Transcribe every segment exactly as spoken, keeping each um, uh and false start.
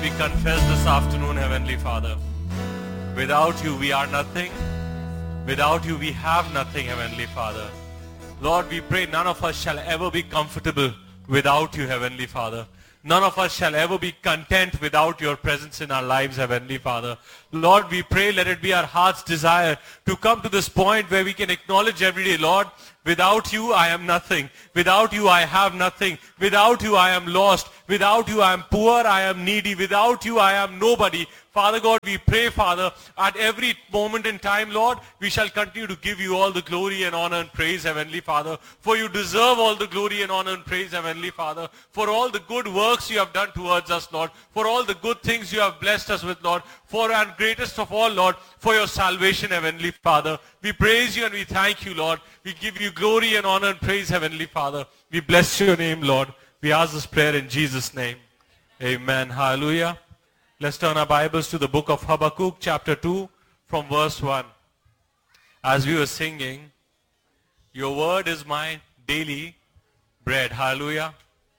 we confess this afternoon, Heavenly Father, without you we are nothing. Without you we have nothing, Heavenly Father. Lord, we pray none of us shall ever be comfortable without you, Heavenly Father. None of us shall ever be content without your presence in our lives, Heavenly Father. Lord, we pray, let it be our heart's desire to come to this point where we can acknowledge every day, Lord, without you I am nothing. Without you I have nothing. Without you I am lost. Without you I am poor, I am needy. Without you I am nobody. Father God, we pray, Father, at every moment in time, Lord, we shall continue to give you all the glory and honor and praise, Heavenly Father. For you deserve all the glory and honor and praise, Heavenly Father. For all the good works you have done towards us, Lord. For all the good things you have blessed us with, Lord. For and greatest of all, Lord, for your salvation, Heavenly Father. We praise you and we thank you, Lord. We give you glory and honor and praise, Heavenly Father. We bless your name, Lord. We ask this prayer in Jesus' name. Amen. Hallelujah. Let's turn our Bibles to the book of Habakkuk, chapter two, from verse one. As we were singing, your word is my daily bread. Hallelujah.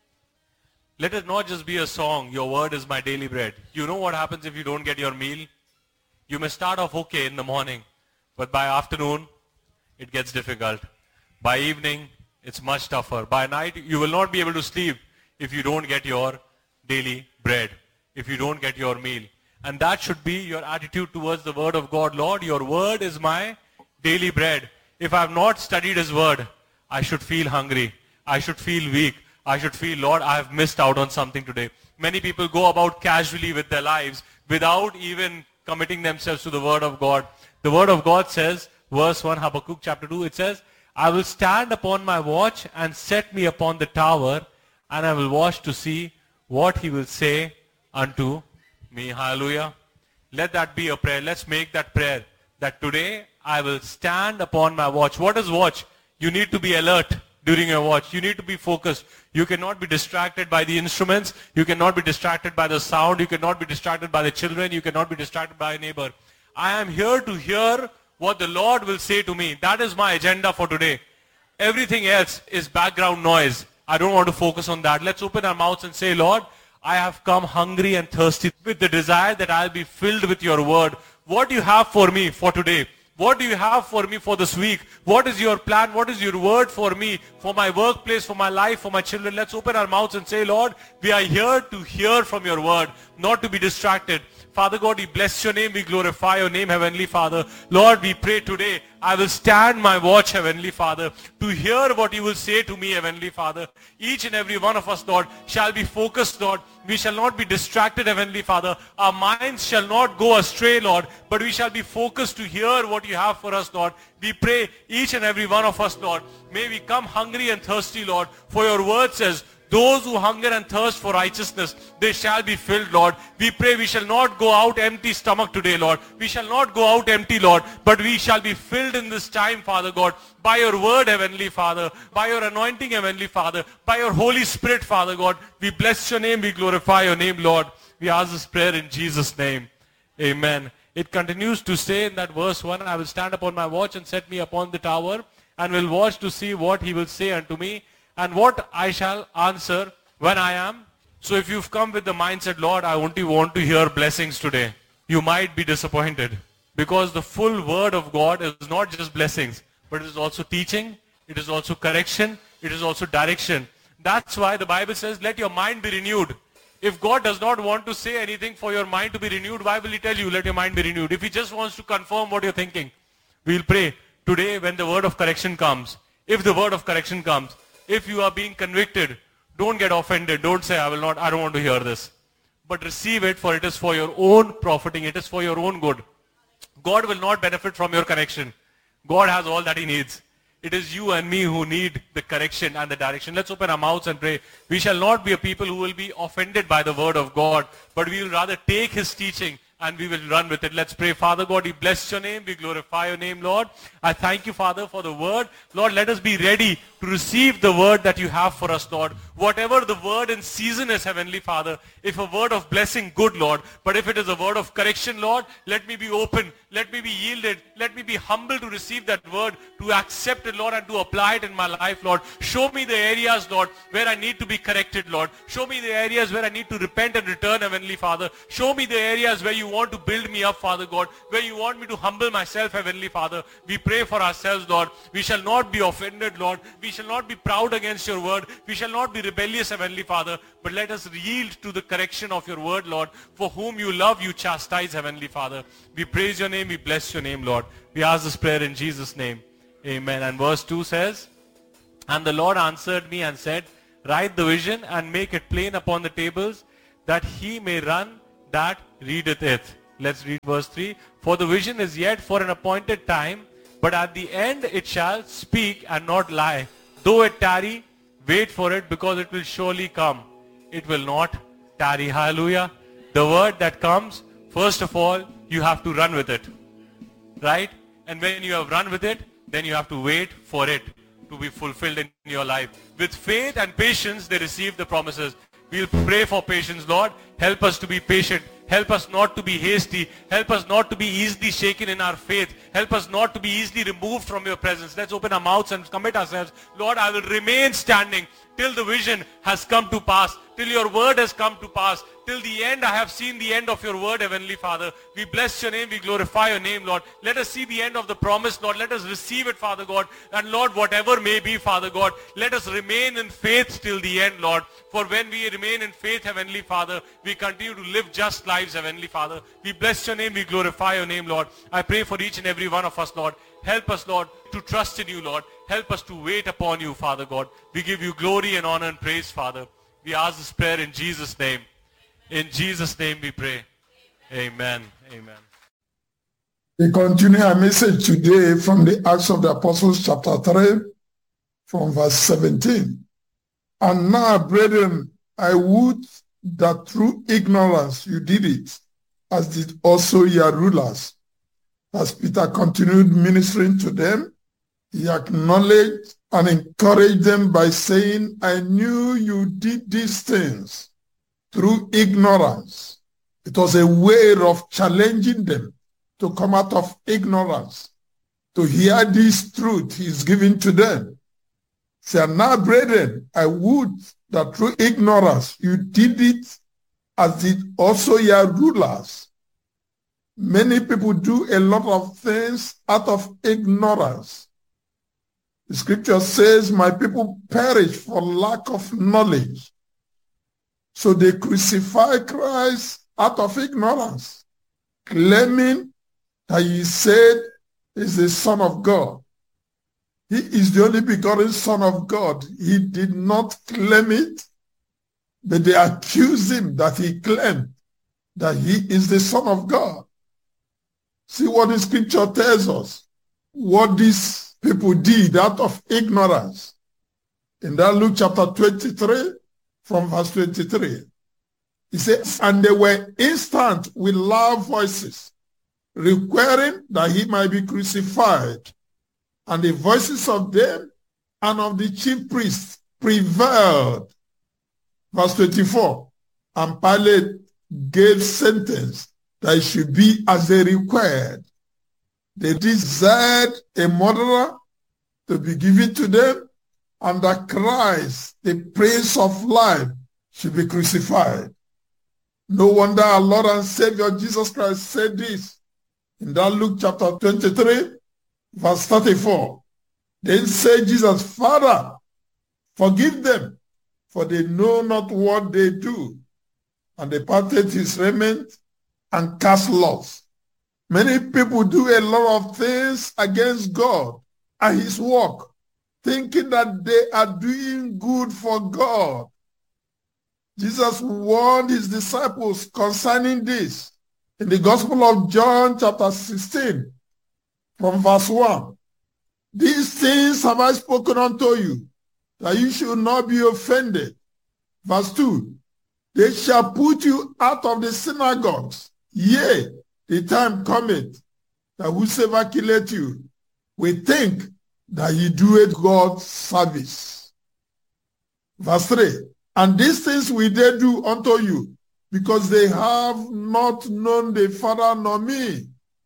Let it not just be a song, your word is my daily bread. You know what happens if you don't get your meal? You may start off okay in the morning, but by afternoon, it gets difficult. By evening, it's much tougher. By night, you will not be able to sleep if you don't get your daily bread, if you don't get your meal. And that should be your attitude towards the word of God. Lord, your word is my daily bread. If I have not studied his word, I should feel hungry. I should feel weak. I should feel, Lord, I have missed out on something today. Many people go about casually with their lives without even committing themselves to the word of God. The word of God says, verse one, Habakkuk chapter two, it says, I will stand upon my watch and set me upon the tower, and I will watch to see what he will say unto me. Hallelujah. Let that be a prayer. Let's make that prayer, that today I will stand upon my watch. What is watch? You need to be alert during your watch. You need to be focused. You cannot be distracted by the instruments. You cannot be distracted by the sound. You cannot be distracted by the children. You cannot be distracted by a neighbor. I am here to hear what the Lord will say to me. That is my agenda for today. Everything else is background noise. I don't want to focus on that. Let's open our mouths and say, Lord, I have come hungry and thirsty with the desire that I'll be filled with your word. What do you have for me for today? What do you have for me for this week? What is your plan? What is your word for me, for my workplace, for my life, for my children? Let's open our mouths and say, Lord, we are here to hear from your word, not to be distracted. Father God, we bless your name, we glorify your name, Heavenly Father. Lord, we pray today, I will stand my watch, Heavenly Father, to hear what you will say to me, Heavenly Father. Each and every one of us, Lord, shall be focused, Lord. We shall not be distracted, Heavenly Father. Our minds shall not go astray, Lord, but we shall be focused to hear what you have for us, Lord. We pray, each and every one of us, Lord, may we come hungry and thirsty, Lord, for your word says, those who hunger and thirst for righteousness, they shall be filled, Lord. We pray we shall not go out empty stomach today, Lord. We shall not go out empty, Lord, but we shall be filled in this time, Father God, by your word, Heavenly Father, by your anointing, Heavenly Father, by your Holy Spirit, Father God. We bless your name, we glorify your name, Lord. We ask this prayer in Jesus' name. Amen. It continues to say in that verse one, I will stand upon my watch and set me upon the tower, and will watch to see what he will say unto me, and what I shall answer when I am. So if you've come with the mindset, Lord, I only want to hear blessings today, you might be disappointed. Because the full word of God is not just blessings, but it is also teaching, it is also correction, it is also direction. That's why the Bible says, let your mind be renewed. If God does not want to say anything for your mind to be renewed, why will he tell you, let your mind be renewed? If he just wants to confirm what you're thinking, we'll pray today when the word of correction comes. If the word of correction comes, if you are being convicted, don't get offended. Don't say, I will not, I don't want to hear this. But receive it, for it is for your own profiting. It is for your own good. God will not benefit from your correction. God has all that he needs. It is you and me who need the correction and the direction. Let's open our mouths and pray. We shall not be a people who will be offended by the word of God, but we will rather take his teaching, and we will run with it. Let's pray. Father God, we bless your name. We glorify your name, Lord. I thank you, Father, for the word. Lord, let us be ready to receive the word that you have for us, Lord. Whatever the word in season is, Heavenly Father, if a word of blessing, good, Lord. But if it is a word of correction, Lord, let me be open. Let me be yielded. Let me be humble to receive that word, to accept it, Lord, and to apply it in my life, Lord. Show me the areas, Lord, where I need to be corrected, Lord. Show me the areas where I need to repent and return, Heavenly Father. Show me the areas where you want to build me up, Father God, where you want me to humble myself, Heavenly Father. We pray for ourselves, Lord. We shall not be offended, Lord. We shall not be proud against your word. We shall not be rebellious, Heavenly Father. But let us yield to the correction of your word, Lord. For whom you love, you chastise, Heavenly Father. We praise your name. We bless your name, Lord. We ask this prayer in Jesus' name. Amen. And verse two says, and the Lord answered me and said, write the vision and make it plain upon the tables, that he may run that readeth it. Let's read verse three. For the vision is yet for an appointed time, but at the end it shall speak and not lie. Though it tarry, wait for it, because it will surely come. It will not tarry. Hallelujah. The word that comes, first of all, you have to run with it. Right? And when you have run with it, then you have to wait for it to be fulfilled in your life. With faith and patience, they receive the promises. We'll pray for patience, Lord. Help us to be patient. Help us not to be hasty. Help us not to be easily shaken in our faith. Help us not to be easily removed from your presence. Let's open our mouths and commit ourselves. Lord, I will remain standing till the vision has come to pass, till your word has come to pass. Till the end, I have seen the end of your word, Heavenly Father. We bless your name. We glorify your name, Lord. Let us see the end of the promise, Lord. Let us receive it, Father God. And Lord, whatever may be, Father God, let us remain in faith till the end, Lord. For when we remain in faith, Heavenly Father, we continue to live just lives, Heavenly Father. We bless your name. We glorify your name, Lord. I pray for each and every one of us, Lord. Help us, Lord, to trust in you, Lord. Help us to wait upon you, Father God. We give you glory and honor and praise, Father. We ask this prayer in Jesus' name. In Jesus' name we pray. Amen. Amen. We continue our message today from the Acts of the Apostles chapter three, from verse seventeen. And now, brethren, I would that through ignorance you did it, as did also your rulers. As Peter continued ministering to them, he acknowledged and encouraged them by saying, I knew you did these things through ignorance. It was a way of challenging them to come out of ignorance, to hear this truth he is giving to them. Say, now, brethren, I would that through ignorance you did it, as did also your rulers. Many people do a lot of things out of ignorance. The scripture says, my people perish for lack of knowledge. So they crucify Christ out of ignorance, claiming that he said is the Son of God. He is the only begotten Son of God. He did not claim it, but they accused him that he claimed that he is the Son of God. See what the scripture tells us, what these people did out of ignorance. In that Luke chapter twenty-three, from verse twenty-three, he says, and they were instant with loud voices, requiring that he might be crucified. And the voices of them and of the chief priests prevailed. Verse twenty-four, and Pilate gave sentence that it should be as they required. They desired a murderer to be given to them, and that Christ, the Prince of Life, should be crucified. No wonder our Lord and Savior Jesus Christ said this in that Luke chapter twenty-three, verse thirty-four. Then said Jesus, Father, forgive them, for they know not what they do. And they parted his raiment and cast lots. Many people do a lot of things against God and his work, thinking that they are doing good for God. Jesus warned his disciples concerning this in the Gospel of John chapter sixteen, from verse one. These things have I spoken unto you, that you should not be offended. Verse two. They shall put you out of the synagogues. Yea, the time cometh that whosoever killeth you will think that he doeth God's service. Verse three, and these things will they do unto you, because they have not known the Father nor me.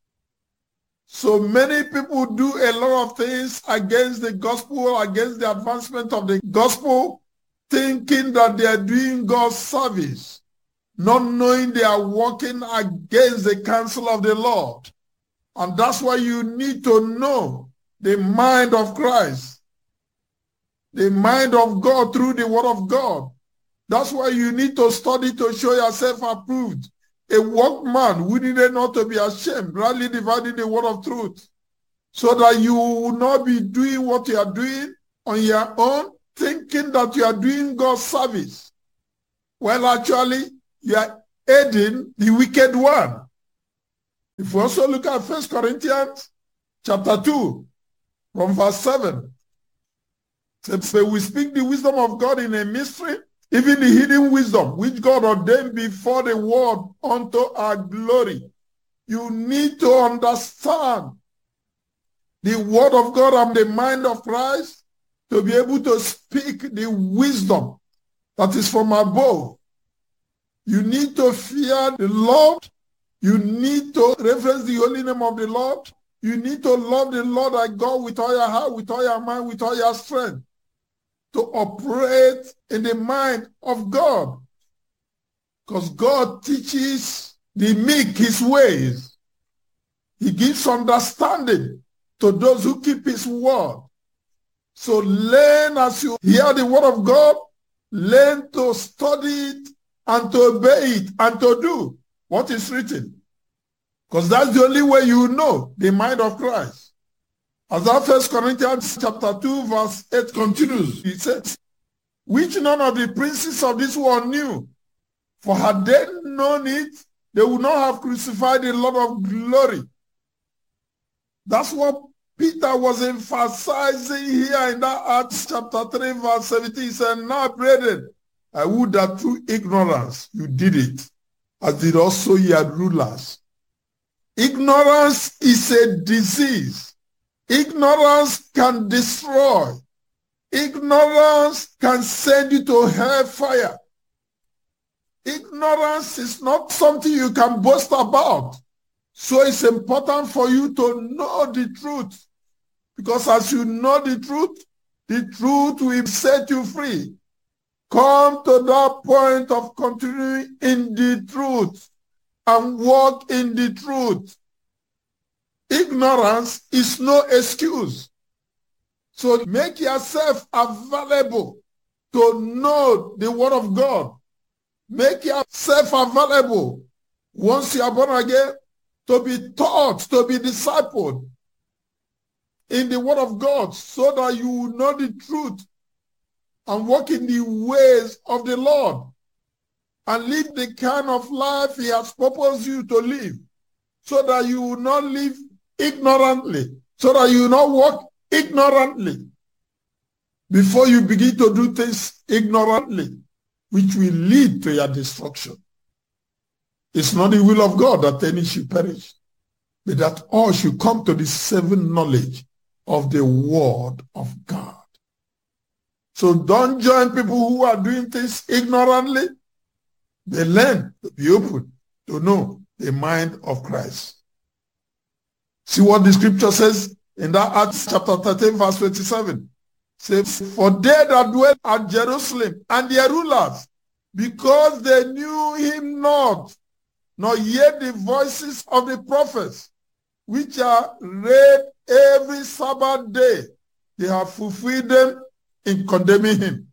So many people do a lot of things against the gospel, against the advancement of the gospel, thinking that they are doing God's service, not knowing they are working against the counsel of the Lord. And that's why you need to know the mind of Christ, the mind of God through the word of God. That's why you need to study to show yourself approved, a workman who needed not to be ashamed, rightly dividing the word of truth, so that you will not be doing what you are doing on your own, thinking that you are doing God's service. Well, actually, you are aiding the wicked one. If we also look at First Corinthians chapter two, from verse seven, it says, we speak the wisdom of God in a mystery, even the hidden wisdom, which God ordained before the world unto our glory. You need to understand the word of God and the mind of Christ to be able to speak the wisdom that is from above. You need to fear the Lord. You need to reverence the holy name of the Lord. You need to love the Lord thy God with all your heart, with all your mind, with all your strength, to operate in the mind of God. Because God teaches the meek his ways. He gives understanding to those who keep his word. So learn as you hear the word of God, learn to study it and to obey it and to do what is written. Because that's the only way you know the mind of Christ. As that First Corinthians chapter two verse eight continues, it says, which none of the princes of this world knew, for had they known it, they would not have crucified the Lord of glory. That's what Peter was emphasizing here in that Acts chapter three verse seventeen. He said, now brethren, I would that through ignorance you did it, as did also your rulers. Ignorance is a disease. Ignorance can destroy. Ignorance can send you to hellfire. Ignorance is not something you can boast about. So it's important for you to know the truth. Because as you know the truth, the truth will set you free. Come to that point of continuing in the truth and walk in the truth. Ignorance is no excuse. So make yourself available to know the word of God. Make yourself available once you are born again to be taught, to be discipled in the word of God, so that you will know the truth and walk in the ways of the Lord and live the kind of life he has purposed you to live, so that you will not live ignorantly, so that you will not walk ignorantly before you begin to do things ignorantly, which will lead to your destruction. It's not the will of God that any should perish, but that all should come to the saving knowledge of the word of God. So don't join people who are doing things ignorantly. They learn to be open to know the mind of Christ. See what the scripture says in that Acts chapter thirteen verse twenty-seven. Says, for they that dwell at Jerusalem and their rulers, because they knew him not, nor yet the voices of the prophets, which are read every Sabbath day, they have fulfilled them in condemning him.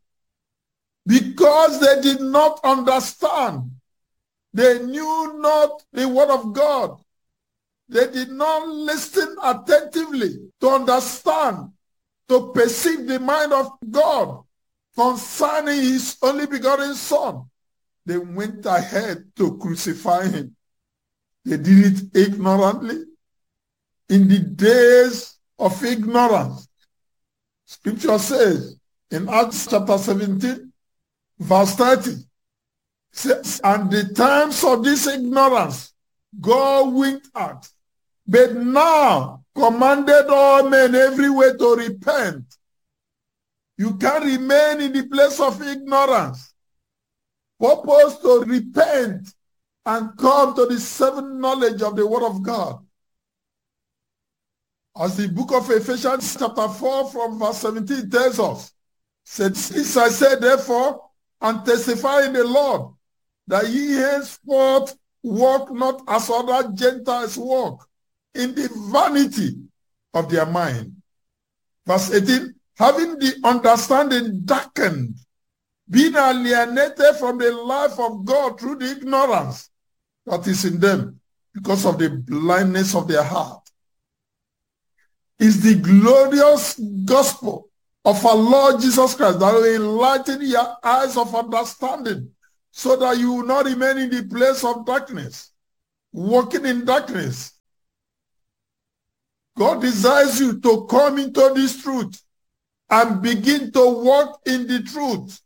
Because they did not understand, they knew not the word of God. They did not listen attentively to understand, to perceive the mind of God concerning his only begotten Son. They went ahead to crucify him. They did it ignorantly. In the days of ignorance, scripture says in Acts chapter seventeen, verse thirty, says, and the times of this ignorance God winked at, but now commanded all men everywhere to repent. You can't remain in the place of ignorance. Purpose to repent and come to the saving knowledge of the word of God. As the book of Ephesians chapter four from verse seventeen tells us, said, "Since I say therefore, and testify in the Lord, that ye henceforth walk not as other Gentiles walk, in the vanity of their mind." Verse eighteen, "Having the understanding darkened, being alienated from the life of God through the ignorance that is in them, because of the blindness of their heart." Is the glorious gospel of our Lord Jesus Christ that will enlighten your eyes of understanding, so that you will not remain in the place of darkness, walking in darkness. God desires you to come into this truth and begin to walk in the truth,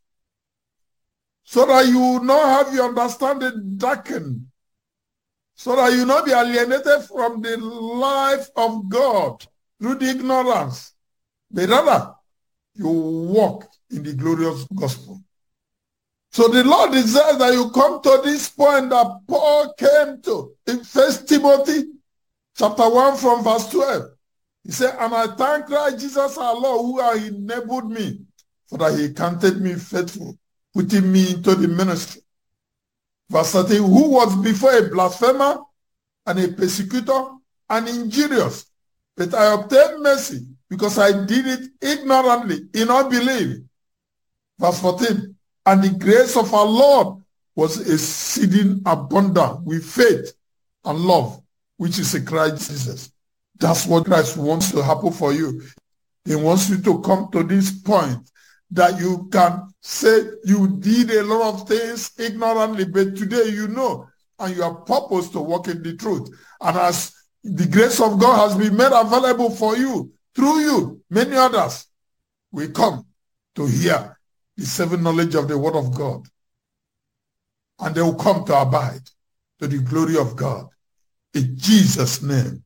so that you will not have your understanding darkened, so that you will not be alienated from the life of God through the ignorance, but rather you walk in the glorious gospel. So the Lord desires that you come to this point that Paul came to in First Timothy chapter one from verse twelve. He said, "And I thank Christ Jesus our Lord, who has enabled me, for that he counted me faithful, putting me into the ministry." Verse thirteen, "Who was before a blasphemer and a persecutor and injurious, but I obtained mercy because I did it ignorantly, in unbelief." Verse fourteen, "And the grace of our Lord was exceeding abundant with faith and love, which is in Christ Jesus." That's what Christ wants to happen for you. He wants you to come to this point that you can say you did a lot of things ignorantly, but today you know, and you are purposed to walk in the truth. And as the grace of God has been made available for you, through you, many others will come to hear the saving knowledge of the word of God. And they will come to abide to the glory of God. In Jesus' name.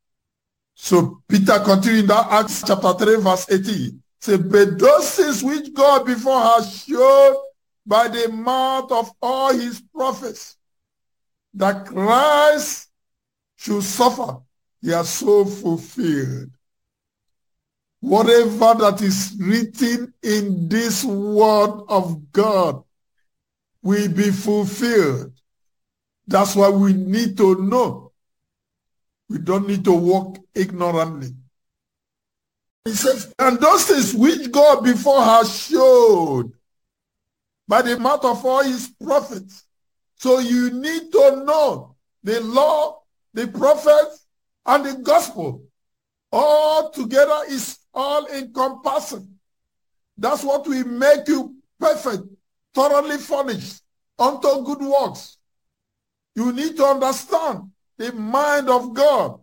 So Peter continued in that Acts chapter three, verse eighteen. Say, "But those things which God before has showed by the mouth of all his prophets, that Christ should suffer, he has so fulfilled." Whatever that is written in this word of God will be fulfilled. That's why we need to know. We don't need to walk ignorantly. He says, "And those things which God before has showed by the mouth of all his prophets." So you need to know the law, the prophets, and the gospel. All together is all encompassing. That's what will make you perfect, thoroughly furnished unto good works. You need to understand the mind of God.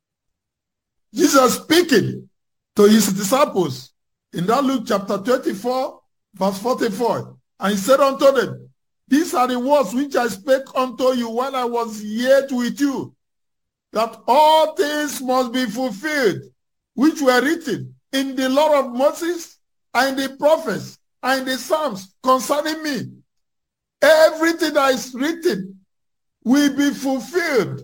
Jesus speaking to his disciples in that Luke chapter twenty-four, verse forty-four. And he said unto them, "These are the words which I spake unto you while I was yet with you, that all things must be fulfilled, which were written in the law of Moses, and the prophets, and the Psalms concerning me." Everything that is written will be fulfilled.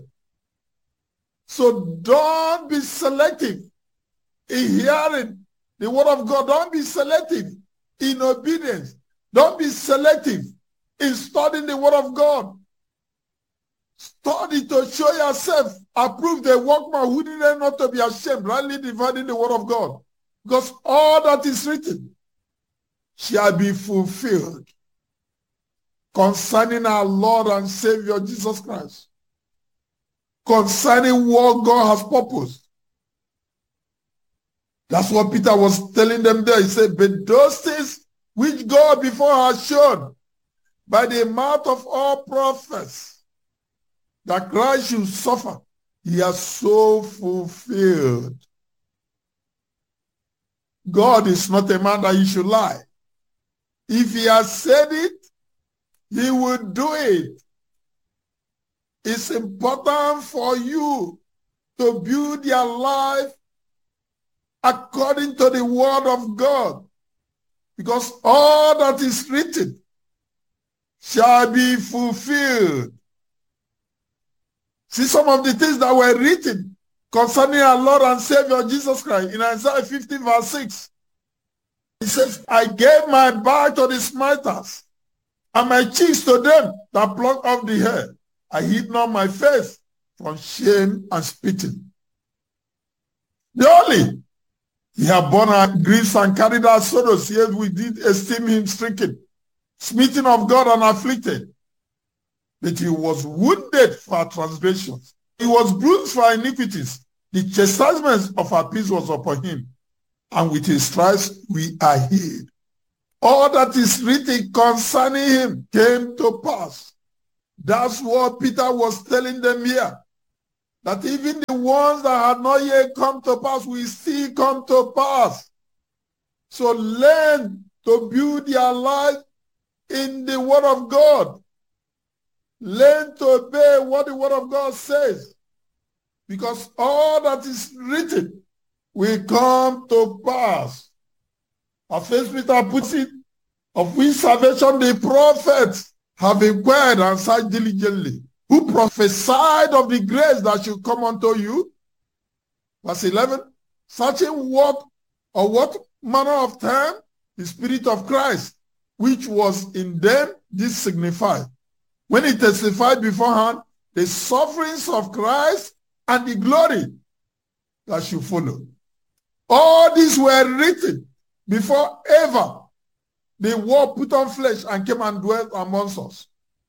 So don't be selective in hearing the word of God. Don't be selective in obedience. Don't be selective in studying the word of God. Study to show yourself approved, a workman who needed not to be ashamed, rightly dividing the word of God. Because all that is written shall be fulfilled concerning our Lord and Savior Jesus Christ, concerning what God has purposed. That's what Peter was telling them there. He said, "But those things which God before has shown by the mouth of all prophets, that Christ should suffer, he has so fulfilled." God is not a man that he should lie. If he has said it, he will do it. it's important for you to build your life according to the word of God, because all that is written shall be fulfilled. See some of the things that were written concerning our Lord and Savior Jesus Christ in Isaiah fifty verse six. He says, I gave my back to the smiters, and my cheeks to them that pluck off the hair. I hid not my face from shame and spitting. The only he had borne our griefs and carried our sorrows, yet we did esteem him stricken, smitten of God and afflicted. But he was wounded for our transgressions. He was bruised for our iniquities. The chastisement of our peace was upon him, and with his stripes we are healed. All that is written concerning him came to pass. That's what Peter was telling them here. That even the ones that had not yet come to pass will still come to pass. So learn to build your life in the word of God. Learn to obey what the word of God says, because all that is written will come to pass. As First Peter puts it, of which salvation the prophets have inquired and searched diligently, who prophesied of the grace that should come unto you. Verse eleven, searching what or what manner of time the Spirit of Christ, which was in them, this signified, when he testified beforehand the sufferings of Christ and the glory that should follow. All these were written before ever the word put on flesh and came and dwelt amongst us.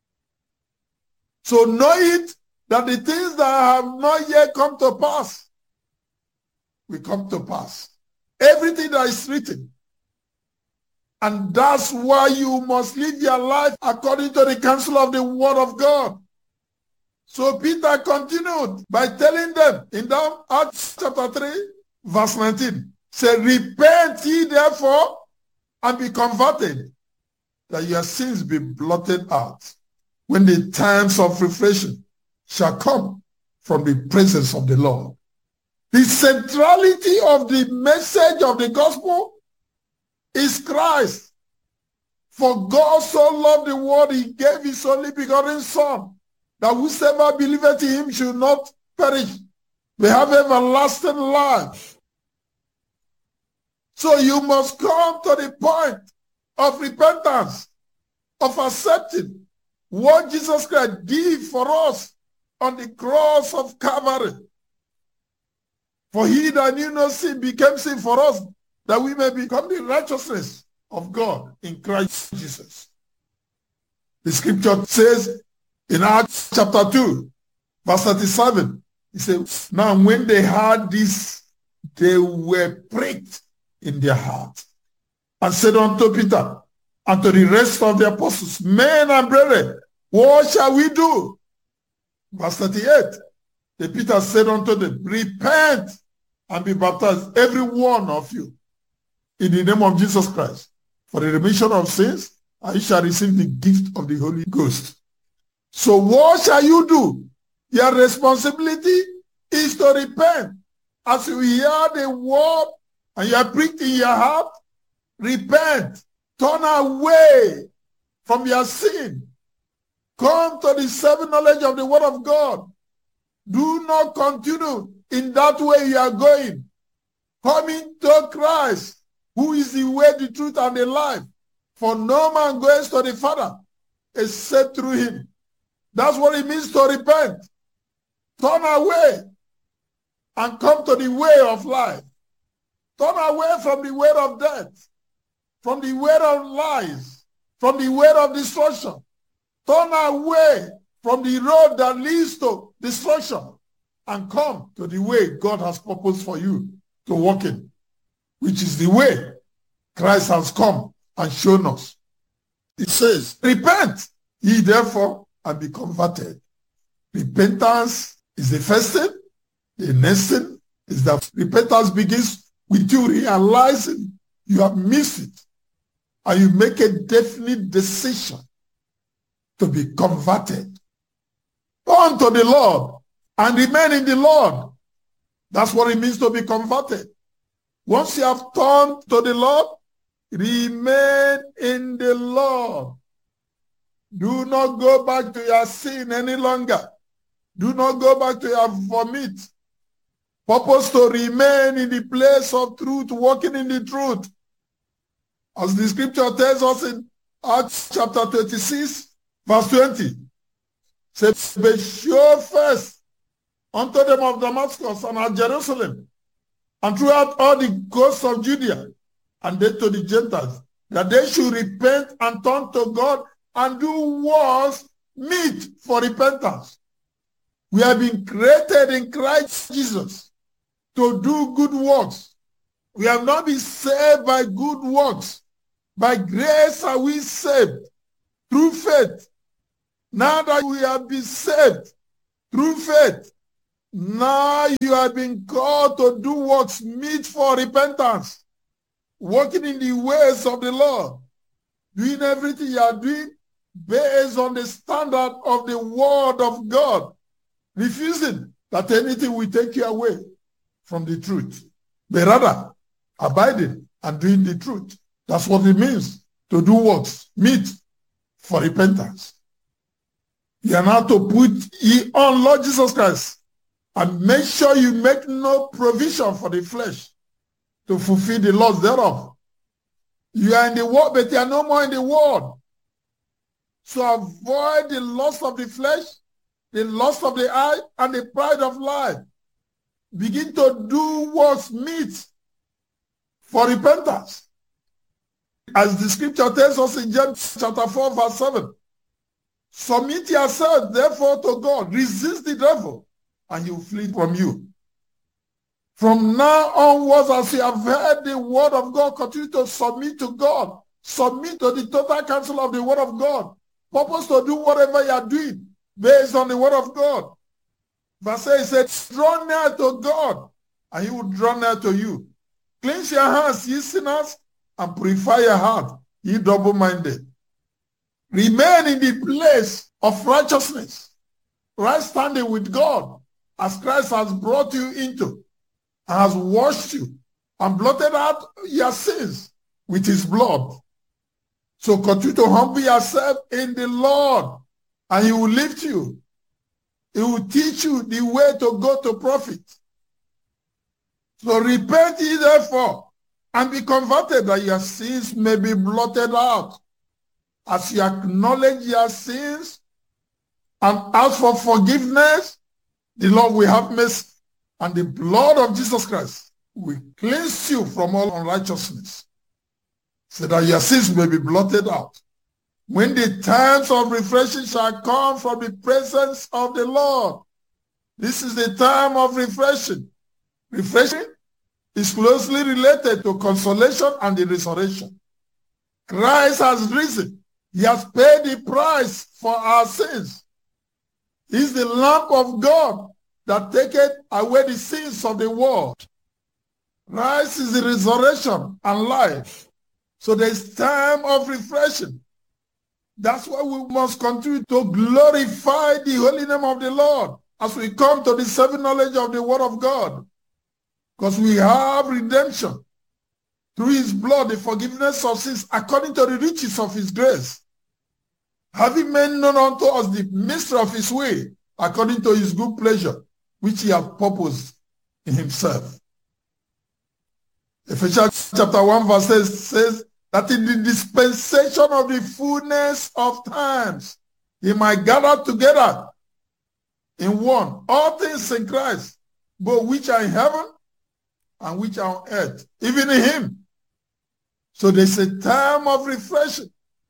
So know it that the things that have not yet come to pass will come to pass. Everything that is written. And that's why you must live your life according to the counsel of the word of God. So Peter continued by telling them in down Acts chapter three, verse nineteen, say, repent ye therefore and be converted, that your sins be blotted out, when the times of refreshing shall come from the presence of the Lord. The centrality of the message of the gospel is Christ. For God so loved the world, he gave his only begotten Son, that whosoever believeth in him should not perish, but have everlasting life. So you must come to the point of repentance, of accepting what Jesus Christ did for us on the cross of Calvary. For he that knew no sin became sin for us, that we may become the righteousness of God in Christ Jesus. The scripture says in Acts chapter two, verse thirty-seven, it says, now when they heard this, they were pricked in their heart, and said unto Peter and to the rest of the apostles, men and brethren, what shall we do? Verse thirty-eight, the Peter said unto them, repent and be baptized, every one of you, in the name of Jesus Christ, for the remission of sins, and you shall receive the gift of the Holy Ghost. So what shall you do? Your responsibility is to repent. As you hear the word and you are pricked in your heart, repent. Turn away from your sin. Come to the saving knowledge of the word of God. Do not continue in that way you are going. Coming to Christ, who is the way, the truth, and the life. For no man goes to the Father except through him. That's what it means to repent. Turn away and come to the way of life. Turn away from the way of death, from the way of lies, from the way of destruction. Turn away from the road that leads to destruction and come to the way God has purposed for you to walk in, which is the way Christ has come and shown us. It says, repent ye therefore and be converted. Repentance is the first thing. The next thing is that repentance begins with you realizing you have missed it, and you make a definite decision to be converted. turn to the Lord and remain in the Lord. That's what it means to be converted. Once you have turned to the Lord, remain in the Lord. Do not go back to your sin any longer. Do not go back to your vomit. Purpose to remain in the place of truth, walking in the truth. As the scripture tells us in Acts chapter twenty-six, verse twenty. Say, be sure first unto them of Damascus and at Jerusalem, and throughout all the coasts of Judea, and then to the Gentiles, that they should repent and turn to God and do works meet for repentance. We have been created in Christ Jesus to do good works. We have not been saved by good works. By grace are we saved through faith. Now that we have been saved through faith, now you have been called to do works meet for repentance, walking in the ways of the Lord, doing everything you are doing based on the standard of the word of God, refusing that anything will take you away from the truth, but rather abiding and doing the truth. That's what it means to do works meet for repentance. You are now to put ye on Lord Jesus Christ and make sure you make no provision for the flesh to fulfill the laws thereof. You are in the world, but you are no more in the world. So avoid the lust of the flesh, the lust of the eye, and the pride of life. Begin to do what's meet for repentance. As the scripture tells us in James chapter four, verse seven, submit yourselves therefore to God, resist the devil, and he will flee from you. From now onwards, as you have heard the word of God, continue to submit to God. Submit to the total counsel of the word of God. Purpose to do whatever you are doing based on the word of God. Verse eight says, draw near to God, and he will draw near to you. Cleanse your hands, ye sinners, and purify your heart, ye double-minded. Remain in the place of righteousness, right standing with God, as Christ has brought you into, and has washed you, and blotted out your sins with his blood. So continue to humble yourself in the Lord, and he will lift you. He will teach you the way to go to profit. So repent ye therefore, and be converted, that your sins may be blotted out. As you acknowledge your sins and ask for forgiveness, the Lord will have mercy, and the blood of Jesus Christ will cleanse you from all unrighteousness, so that your sins may be blotted out. When the times of refreshing shall come from the presence of the Lord. This is the time of refreshing. Refreshing is closely related to consolation and the resurrection. Christ has risen. He has paid the price for our sins. He is the Lamb of God that taketh away the sins of the world. Christ is the resurrection and life. So there is time of refreshing. That's why we must continue to glorify the holy name of the Lord as we come to the saving knowledge of the word of God. Because we have redemption through his blood, the forgiveness of sins, according to the riches of his grace, having made known unto us the mystery of his way, according to his good pleasure, which he hath purposed in himself. Ephesians chapter one verse six says that in the dispensation of the fullness of times, he might gather together in one all things in Christ, both which are in heaven and which are on earth, even in him. So there's a time of refreshing.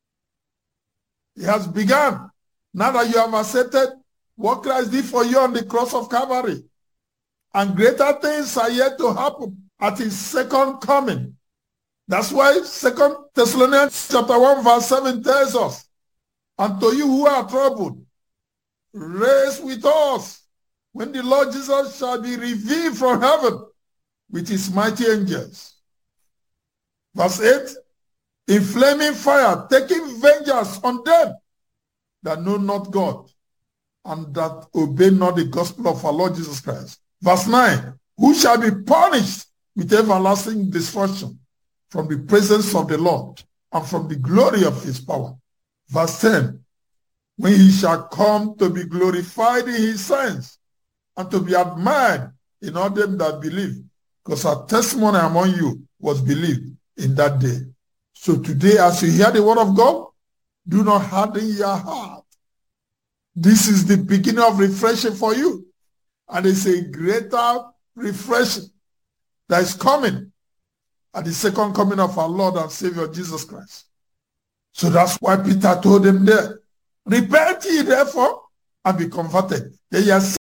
It has begun. Now that you have accepted what Christ did for you on the cross of Calvary, and greater things are yet to happen at his second coming. That's why Second Thessalonians chapter one verse seven tells us, and to you who are troubled, rest with us when the Lord Jesus shall be revealed from heaven with his mighty angels. Verse eight, in flaming fire, taking vengeance on them that know not God, and that obey not the gospel of our Lord Jesus Christ. Verse nine, who shall be punished with everlasting destruction from the presence of the Lord and from the glory of his power. Verse ten, when he shall come to be glorified in his saints and to be admired in all them that believe, because our testimony among you was believed in that day. So today, as you hear the word of God, do not harden your heart. This is the beginning of refreshing for you. And it's a greater refreshing that is coming at the second coming of our Lord and Savior Jesus Christ. So that's why Peter told them there, repent ye therefore and be converted. They are